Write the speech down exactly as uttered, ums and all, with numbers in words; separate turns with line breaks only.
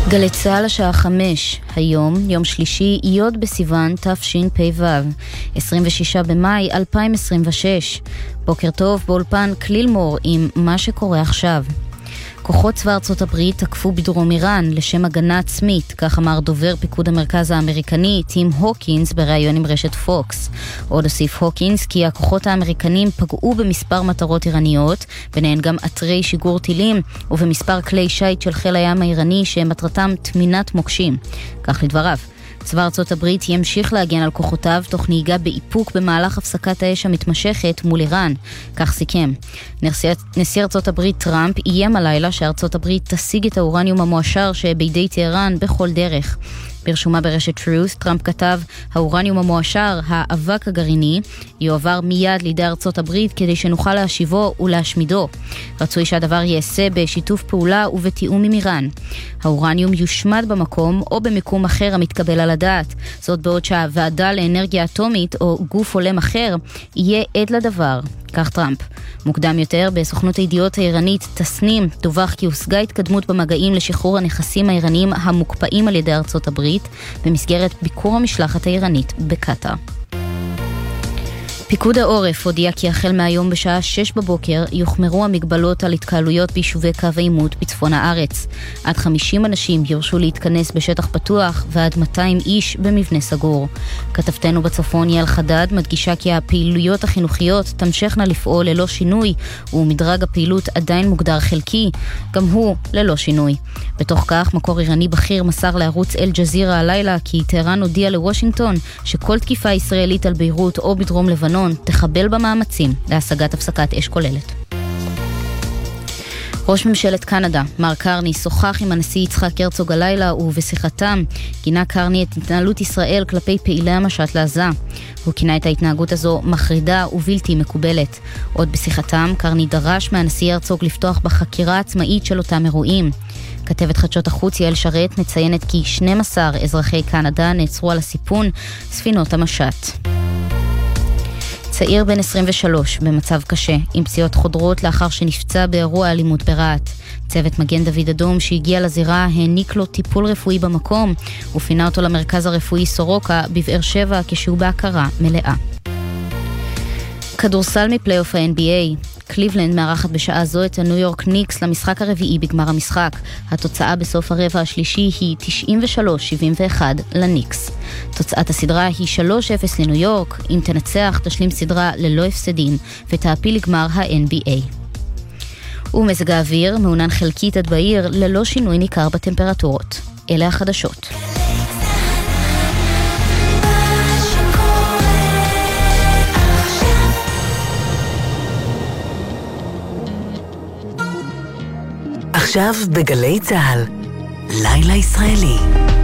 גלי צהל השעה חמש, היום, יום שלישי, י' בסיוון תשפ"ו, עשרים ושישה במאי אלפיים עשרים ושש. בוקר טוב, באולפן כליל מור עם מה שקורה עכשיו. כוחות צבא ארצות הברית תקפו בדרום איראן לשם הגנה עצמית, כך אמר דובר פיקוד המרכז האמריקני טים הוקינס בראיון עם רשת פוקס. עוד הוסיף הוקינס כי הכוחות האמריקנים פגעו במספר מטרות איראניות, ביניהן גם אתרי שיגור טילים, ובמספר כלי שייט של חיל הים האיראני שמטרתם תמינת מוקשים. כך לדבריו. צבא ארצות הברית ימשיך להגן על כוחותיו תוך נהיגה באיפוק במהלך הפסקת האש המתמשכת מול איראן, כך סיכם. נשיא, נשיא ארצות הברית טראמפ איים הלילה שארצות הברית תשיג את האורניום המועשר שבידי טהרן בכל דרך. ברשומה ברשת Truth, טראמפ כתב, האורניום המועשר, האבק הגרעיני, יועבר מיד לידי ארצות הברית כדי שנוכל להשיבו ולהשמידו. רצוי שהדבר ייעשה בשיתוף פעולה ובתיאום עם איראן. האורניום יושמד במקום או במקום אחר המתקבל על הדעת. זאת בעוד שהוועדה לאנרגיה אטומית או גוף עולם אחר יהיה עד לדבר. כך טראמפ. מוקדם יותר, בסוכנות הידיעות האיראנית תסנים, דווח כי הושגה התקדמות במגעים לשחרור הנכסים האיראניים המוקפאים על ידי ארצות הברית, במסגרת ביקור המשלחת האיראנית בקטר. פיקוד העורף הודיע כי החל מהיום בשעה שש בבוקר יוחמרו המגבלות על התקהלויות ביישובי קו העימות בצפון הארץ. עד חמישים אנשים יורשו להתכנס בשטח פתוח ועד מאתיים איש במבנה סגור. כתבתנו בצפון יעל חדד מדגישה כי הפעילויות החינוכיות תמשכנה לפעול ללא שינוי, ומדרג הפעילות עדיין מוגדר חלקי, גם הוא ללא שינוי. בתוך כך, מקור איראני בכיר מסר לערוץ אל-ג'זירה הלילה כי טהרן הודיע לוושינגטון שכל תקיפה ישראלית על ביירות או בדרום לבנון תחבל במאמצים להשגת הפסקת אש כוללת. ראש ממשלת קנדה, מר קרני, שוחח עם הנשיא יצחק הרצוג הלילה, ובשיחתם גינה קרני את התנהלות ישראל כלפי פעילי המשט לעזה. הוא כינה את ההתנהגות הזו מחרידה ובלתי מקובלת. עוד בשיחתם, קרני דרש מהנשיא הרצוג לפתוח בחקירה עצמאית של אותם אירועים. כתבת חדשות החוץ יעל שרת מציינת כי שנים עשר אזרחי קנדה נעצרו על הסיפון ספינות המשט. צעיר בן עשרים ושלוש במצב קשה, עם פציעות חודרות לאחר שנפצע באירוע אלימות ברעת. צוות מגן דוד אדום שהגיע לזירה העניק לו טיפול רפואי במקום, ופינה אותו למרכז הרפואי סורוקה בבאר שבע כשהוא בהכרה מלאה. כדורסל מפלייאוף ה-אן בי איי. קליבלנד מארחת בשעה זו את הניו יורק ניקס למשחק הרביעי בגמר המשחק. התוצאה בסוף הרבע השלישי היא תשעים ושלוש שבעים ואחת לניקס. תוצאת הסדרה היא שלוש אפס לניו יורק. אם תנצח תשלים סדרה ללא הפסדים ותעפיל לגמר ה-אן בי איי. ומזג האוויר מעונן חלקית עד בעיר ללא שינוי ניכר בטמפרטורות. אלה החדשות.
עכשיו בגלי צהל, לילה ישראלי.